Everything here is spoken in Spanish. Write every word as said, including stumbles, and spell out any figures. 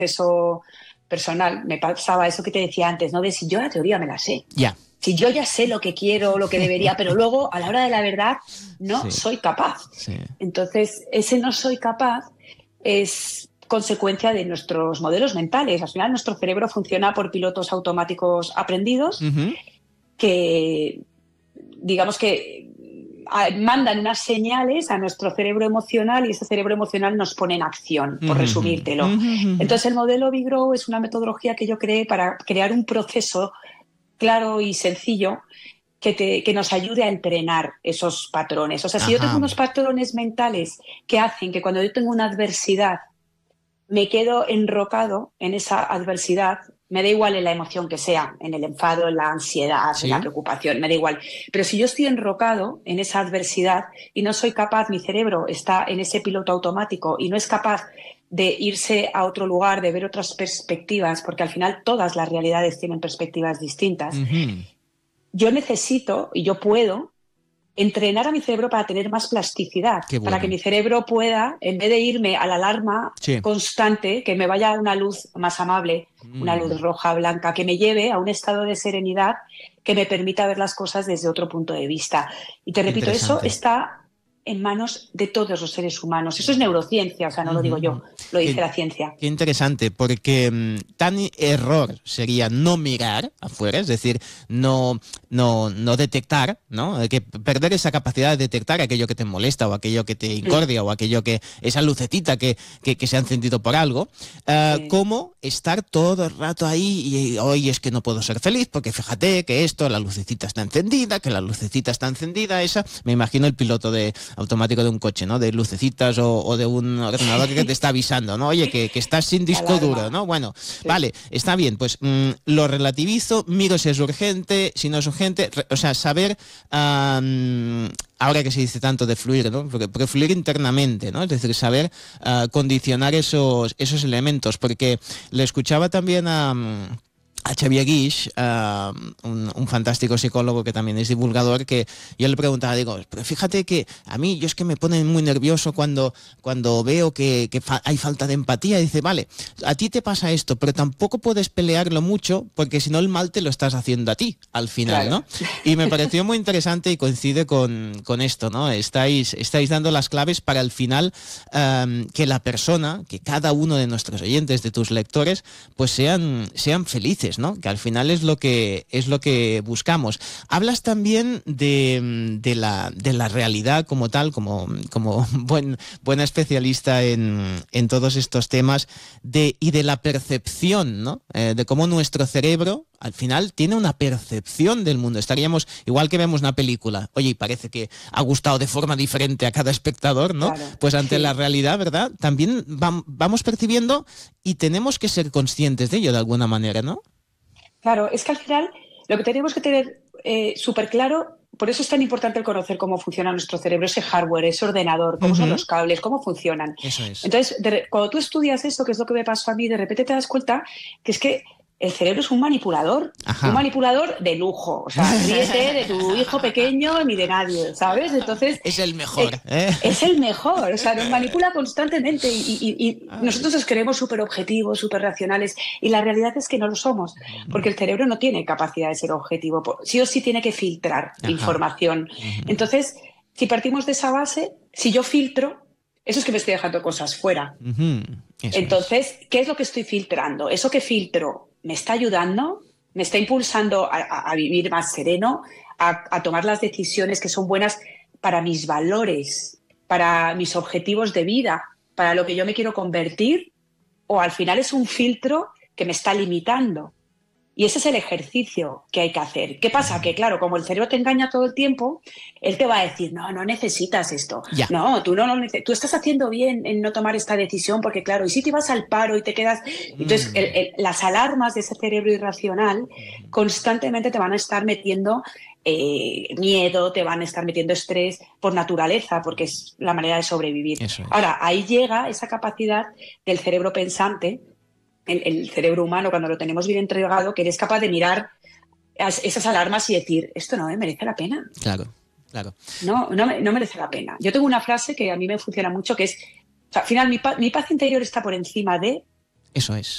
proceso personal me pasaba eso que te decía antes, ¿no? De si yo la teoría me la sé. Ya. Yeah. Si yo ya sé lo que quiero, lo que debería, pero luego a la hora de la verdad no Sí. soy capaz. Sí. Entonces, ese no soy capaz es consecuencia de nuestros modelos mentales. Al final, nuestro cerebro funciona por pilotos automáticos aprendidos Uh-huh. que, digamos que mandan unas señales a nuestro cerebro emocional y ese cerebro emocional nos pone en acción, por Uh-huh. resumírtelo. Uh-huh. Entonces, el modelo Big Grow es una metodología que yo creé para crear un proceso claro y sencillo que, te, que nos ayude a entrenar esos patrones. O sea, si Ajá. yo tengo unos patrones mentales que hacen que cuando yo tengo una adversidad me quedo enrocado en esa adversidad, me da igual en la emoción que sea, en el enfado, en la ansiedad, ¿Sí? en la preocupación, me da igual. Pero si yo estoy enrocado en esa adversidad y no soy capaz, mi cerebro está en ese piloto automático y no es capaz de irse a otro lugar, de ver otras perspectivas, porque al final todas las realidades tienen perspectivas distintas. Uh-huh. Yo necesito, y yo puedo, entrenar a mi cerebro para tener más plasticidad, Qué bueno. para que mi cerebro pueda, en vez de irme a la alarma sí. constante, que me vaya a una luz más amable, mm. una luz roja, blanca, que me lleve a un estado de serenidad que me permita ver las cosas desde otro punto de vista. Y te repito, eso está en manos de todos los seres humanos. Eso es neurociencia, o sea, no uh-huh. lo digo yo, lo dice qué, la ciencia. Qué interesante, porque um, tan error sería no mirar afuera, es decir, no, no, no detectar, ¿no? Que perder esa capacidad de detectar aquello que te molesta o aquello que te incordia mm. o aquello que, esa lucecita que, que, que se ha encendido por algo, uh, sí. como estar todo el rato ahí y hoy es que no puedo ser feliz porque fíjate que esto, la lucecita está encendida, que la lucecita está encendida, esa, me imagino el piloto de automático de un coche, ¿no? De lucecitas o, o de un ordenador que te está avisando, ¿no? Oye, que, que estás sin disco duro, ¿no? Bueno, sí. vale, está bien, pues mmm, lo relativizo, miro si es urgente, si no es urgente, re, o sea, saber, um, ahora que se dice tanto de fluir, ¿no? Porque, porque fluir internamente, ¿no? Es decir, saber uh, condicionar esos, esos elementos, porque le escuchaba también a... Um, a Xavier Guix, uh, un, un fantástico psicólogo que también es divulgador, que yo le preguntaba, digo, pero fíjate que a mí yo es que me pone muy nervioso cuando, cuando veo que, que fa- hay falta de empatía. Y dice, vale, a ti te pasa esto, pero tampoco puedes pelearlo mucho porque si no el mal te lo estás haciendo a ti al final, claro. ¿no? Y me pareció muy interesante y coincide con, con esto, ¿no? Estáis, estáis dando las claves para al final um, que la persona, que cada uno de nuestros oyentes, de tus lectores, pues sean, sean felices, ¿no? Que al final es lo que es lo que buscamos. Hablas también de, de, la, de la realidad como tal, como, como buen, buena especialista en, en todos estos temas, de, y de la percepción, ¿no? Eh, de cómo nuestro cerebro al final tiene una percepción del mundo. Estaríamos, igual que vemos una película, oye, y parece que ha gustado de forma diferente a cada espectador, ¿no? Claro, pues ante sí. la realidad, ¿verdad? También vam, vamos percibiendo y tenemos que ser conscientes de ello de alguna manera, ¿no? Claro, es que al final lo que tenemos que tener eh, súper claro, por eso es tan importante el conocer cómo funciona nuestro cerebro, ese hardware, ese ordenador, cómo uh-huh. son los cables, cómo funcionan. Eso es. Entonces, de, cuando tú estudias eso, que es lo que me pasó a mí, de repente te das cuenta que es que el cerebro es un manipulador, Ajá. un manipulador de lujo. O sea, ríete de tu hijo pequeño ni de nadie, ¿sabes? Entonces es el mejor. Eh, ¿eh? Es el mejor, o sea, nos manipula constantemente y, y, y nosotros nos creemos súper objetivos, súper racionales y la realidad es que no lo somos, porque el cerebro no tiene capacidad de ser objetivo, sí o sí tiene que filtrar Ajá. información. Uh-huh. Entonces, si partimos de esa base, si yo filtro, eso es que me estoy dejando cosas fuera. Uh-huh. Entonces, ¿qué es lo que estoy filtrando? Eso que filtro me está ayudando, me está impulsando a, a, a vivir más sereno, a, a tomar las decisiones que son buenas para mis valores, para mis objetivos de vida, para lo que yo me quiero convertir, o al final es un filtro que me está limitando. Y ese es el ejercicio que hay que hacer. ¿Qué pasa? Que claro, como el cerebro te engaña todo el tiempo, él te va a decir, no, no necesitas esto. Ya. No, tú no lo neces- tú estás haciendo bien en no tomar esta decisión, porque claro, y si te vas al paro y te quedas... Entonces, Mm. el, el, las alarmas de ese cerebro irracional constantemente te van a estar metiendo eh, miedo, te van a estar metiendo estrés por naturaleza, porque es la manera de sobrevivir. Eso es. Ahora, ahí llega esa capacidad del cerebro pensante, el, el cerebro humano, cuando lo tenemos bien entregado, que eres capaz de mirar esas alarmas y decir, esto no me merece la pena. Claro, claro. No, no, no merece la pena. Yo tengo una frase que a mí me funciona mucho, que es, o sea, al final mi, pa- mi paz interior está por encima de... Eso es.